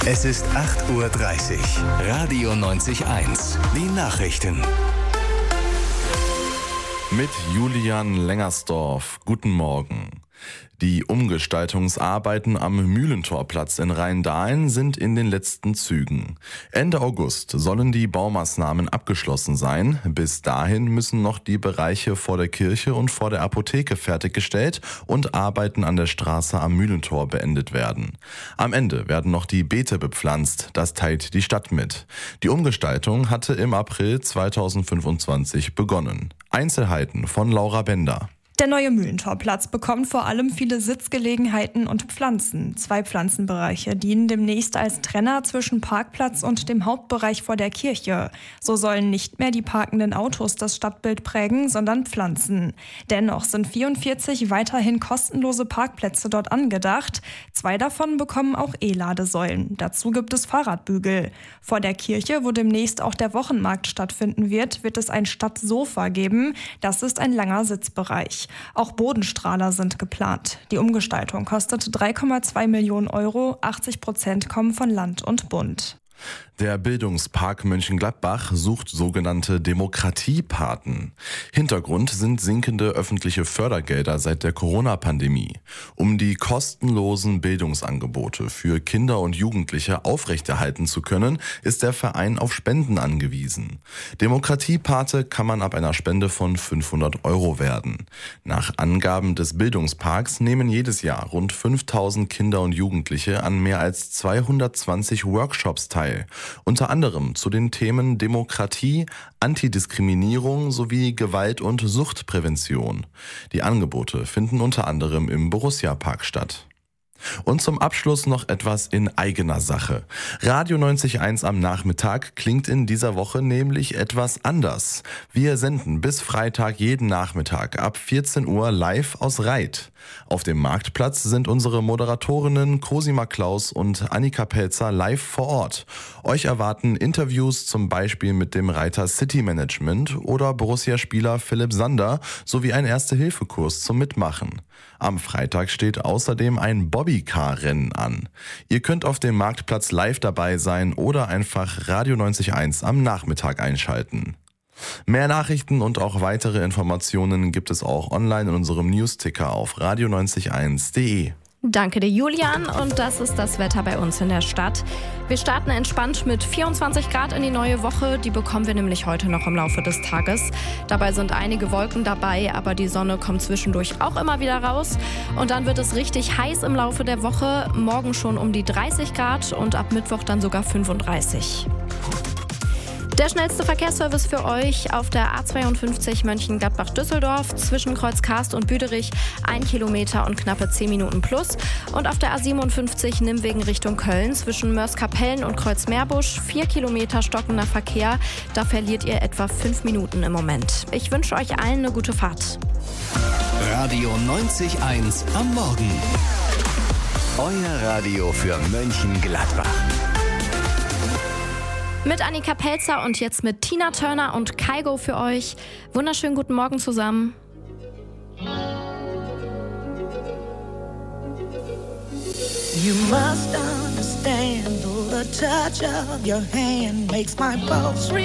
Es ist 8:30 Uhr. Radio 90.1. Die Nachrichten. Mit Julian Lengersdorf. Guten Morgen. Die Umgestaltungsarbeiten am Mühlentorplatz in Rheindahlen sind in den letzten Zügen. Ende August sollen die Baumaßnahmen abgeschlossen sein. Bis dahin müssen noch die Bereiche vor der Kirche und vor der Apotheke fertiggestellt und Arbeiten an der Straße am Mühlentor beendet werden. Am Ende werden noch die Beete bepflanzt. Das teilt die Stadt mit. Die Umgestaltung hatte im April 2025 begonnen. Einzelheiten von Laura Bender. Der neue Mühlentorplatz bekommt vor allem viele Sitzgelegenheiten und Pflanzen. 2 Pflanzenbereiche dienen demnächst als Trenner zwischen Parkplatz und dem Hauptbereich vor der Kirche. So sollen nicht mehr die parkenden Autos das Stadtbild prägen, sondern Pflanzen. Dennoch sind 44 weiterhin kostenlose Parkplätze dort angedacht. 2 davon bekommen auch E-Ladesäulen. Dazu gibt es Fahrradbügel. Vor der Kirche, wo demnächst auch der Wochenmarkt stattfinden wird es ein Stadtsofa geben. Das ist ein langer Sitzbereich. Auch Bodenstrahler sind geplant. Die Umgestaltung kostet 3,2 Millionen Euro, 80% kommen von Land und Bund. Der Bildungspark Mönchengladbach sucht sogenannte Demokratiepaten. Hintergrund sind sinkende öffentliche Fördergelder seit der Corona-Pandemie. Um die kostenlosen Bildungsangebote für Kinder und Jugendliche aufrechterhalten zu können, ist der Verein auf Spenden angewiesen. Demokratiepate kann man ab einer Spende von 500 Euro werden. Nach Angaben des Bildungsparks nehmen jedes Jahr rund 5000 Kinder und Jugendliche an mehr als 220 Workshops teil. Unter anderem zu den Themen Demokratie, Antidiskriminierung sowie Gewalt- und Suchtprävention. Die Angebote finden unter anderem im Borussia-Park statt. Und zum Abschluss noch etwas in eigener Sache. Radio 90.1 am Nachmittag klingt in dieser Woche nämlich etwas anders. Wir senden bis Freitag jeden Nachmittag ab 14 Uhr live aus Reit. Auf dem Marktplatz sind unsere Moderatorinnen Cosima Klaus und Annika Pelzer live vor Ort. Euch erwarten Interviews zum Beispiel mit dem Reiter City Management oder Borussia-Spieler Philipp Sander sowie ein Erste-Hilfe-Kurs zum Mitmachen. Am Freitag steht außerdem ein Bobbycar-Rennen an. Ihr könnt auf dem Marktplatz live dabei sein oder einfach Radio 90.1 am Nachmittag einschalten. Mehr Nachrichten und auch weitere Informationen gibt es auch online in unserem Newsticker auf radio901.de. Danke dir, Julian. Und das ist das Wetter bei uns in der Stadt. Wir starten entspannt mit 24 Grad in die neue Woche. Die bekommen wir nämlich heute noch im Laufe des Tages. Dabei sind einige Wolken dabei, aber die Sonne kommt zwischendurch auch immer wieder raus. Und dann wird es richtig heiß im Laufe der Woche. Morgen schon um die 30 Grad und ab Mittwoch dann sogar 35. Der schnellste Verkehrsservice für euch auf der A52 Mönchengladbach-Düsseldorf zwischen Kreuzkarst und Büderich 1 Kilometer und knappe 10 Minuten plus. Und auf der A57 Nimwegen Richtung Köln zwischen Mörs-Kapellen und Kreuzmeerbusch 4 Kilometer stockender Verkehr. Da verliert ihr etwa 5 Minuten im Moment. Ich wünsche euch allen eine gute Fahrt. Radio 90.1 am Morgen. Euer Radio für Mönchengladbach. Mit Annika Pelzer und jetzt mit Tina Turner und Kygo für euch. Wunderschönen guten Morgen zusammen. You must understand, the touch of your hand makes my pulse